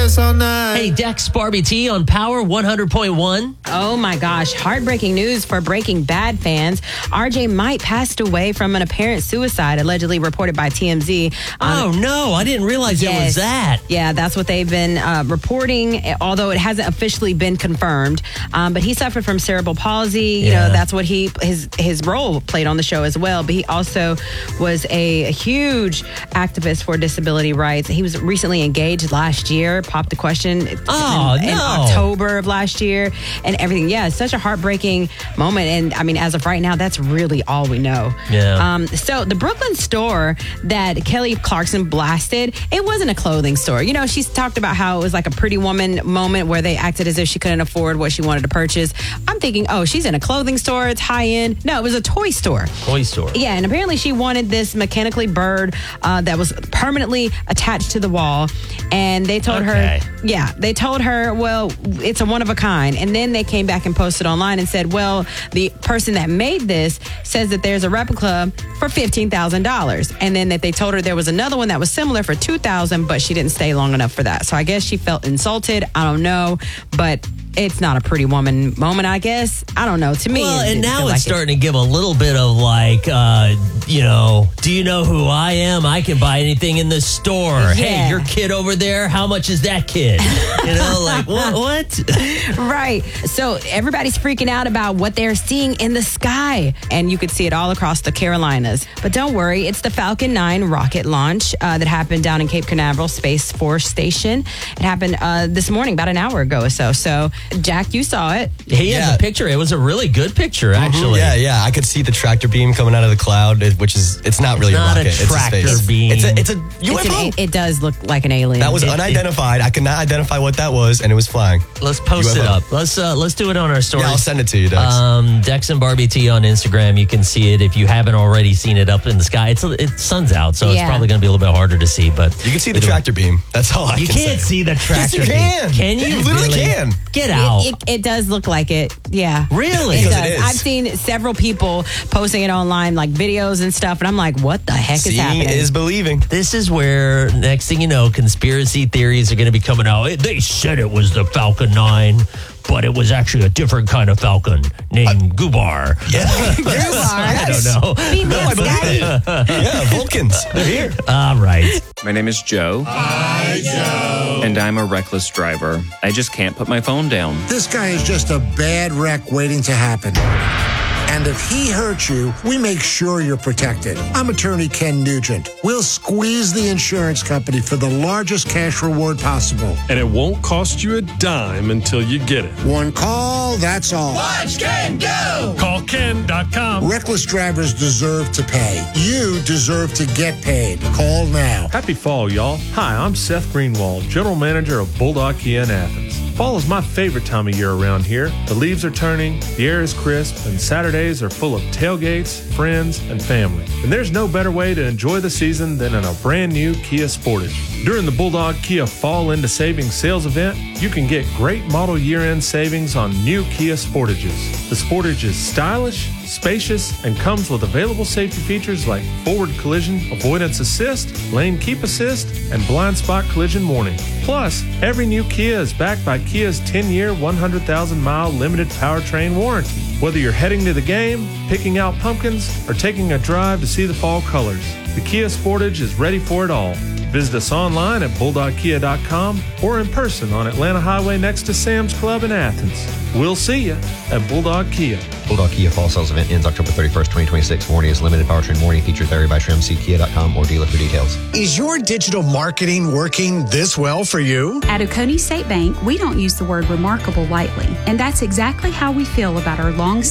dance all night. Hey, Dex Barbie T on Power 100.1. Oh my gosh, heartbreaking news for Breaking Bad fans. RJ Might passed away from an apparent suicide, allegedly reported by TMZ. Oh no, I didn't realize it was that. Yeah, that's what they've been reporting, although it hasn't officially been confirmed. But he suffered from cerebral palsy. You know, that's what his role played on the show as well. But he also was a huge activist for disability rights. He was recently engaged last year, popped the question in October of last year and everything. Yeah, it's such a heartbreaking moment. And I mean, as of right now, that's really all we know. Yeah. So the Brooklyn store that Kelly Clarkson blasted, it wasn't a clothing store. You know, she's talked about how it was like a Pretty Woman moment where they acted as if she couldn't afford what she wanted to purchase. I'm thinking, oh, she's in a clothing store. It's high end. No, it was a toy store. Toy store. Yeah, and apparently she wanted this mechanically bird that was permanently attached to the wall. And they told her, well, it's a one of a kind. And then they came back and posted online and said, well, the person that made this says that there's a replica for $15,000. And then that they told her there was another one that was similar for $2,000, but she didn't stay long enough for that. So I guess she felt insulted. I don't know, but it's not a Pretty Woman moment, I guess. I don't know. To me, and now it's starting to give a little bit of like, do you know who I am? I can buy anything in the store. Yeah. Hey, your kid over there, how much is that kid? You know, like what? Right. So everybody's freaking out about what they're seeing in the sky. And you could see it all across the Carolinas. But don't worry, it's the Falcon 9 rocket launch that happened down in Cape Canaveral Space Force Station. It happened this morning, about an hour ago or so. So, Jack, you saw it. He has a picture. It was a really good picture, actually. Yeah. I could see the tractor beam coming out of the cloud, it's not really a rocket. It's not a tractor beam. It's a UFO. It does look like an alien. That was unidentified. I could not identify what that was, and it was flying. Let's post it up. Let's do it on our story. Yeah, I'll send it to you, Dex. Dex and Barbie T on Instagram. You can see it if you haven't already seen it up in the sky. It's sun's out, so it's probably going to be a little bit harder to see. But you can see the tractor beam. That's all I can say. You can't see the tractor beam. Yes, you can. Can you? You literally can. Get out. It does look like it. Yeah. Really? It does. It is. I've seen several people posting it online, like videos and stuff, and I'm like, what the heck is happening? Seeing is believing. This is where, next thing you know, conspiracy theories are going to be coming out. They said it was the Falcon 9, but it was actually a different kind of Falcon named Gubar. Yeah. I don't know. I believe it. Yeah, Vulcans. They're here. All right. My name is Joe. Hi, Joe. And I'm a reckless driver. I just can't put my phone down. This guy is just a bad wreck waiting to happen. And if he hurts you, we make sure you're protected. I'm attorney Ken Nugent. We'll squeeze the insurance company for the largest cash reward possible. And it won't cost you a dime until you get it. One call, that's all. Watch Ken go. Call Ken.com. Reckless drivers deserve to pay. You deserve to get paid. Call now. Happy fall, y'all. Hi, I'm Seth Greenwald, General Manager of Bulldog Kia in Athens. Fall is my favorite time of year around here. The leaves are turning, the air is crisp, and Saturdays are full of tailgates, friends, and family. And there's no better way to enjoy the season than in a brand new Kia Sportage. During the Bulldog Kia Fall Into Savings sales event, you can get great model year-end savings on new Kia Sportages. The Sportage is stylish, spacious, and comes with available safety features like forward collision avoidance assist, lane keep assist, and blind spot collision warning. Plus, every new Kia is backed by Kia's 10-year, 100,000-mile limited powertrain warranty. Whether you're heading to the game, picking out pumpkins, or taking a drive to see the fall colors, the Kia Sportage is ready for it all. Visit us online at bulldogkia.com or in person on Atlanta Highway next to Sam's Club in Athens. We'll see you at Bulldog Kia. Bulldog Kia Fall Sales Event ends October 31st, 2026. Warranty is limited powertrain warranty. Features vary by trim. See kia.com or dealer for details. Is your digital marketing working this well for you? At Oconee State Bank, we don't use the word remarkable lightly, and that's exactly how we feel about our long